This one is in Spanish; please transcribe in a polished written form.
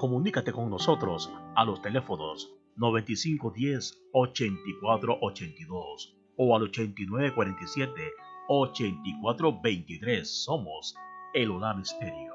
Comunícate con nosotros a los teléfonos 9510-8482 o al 8947-8423. Somos El Hogar Estéreo.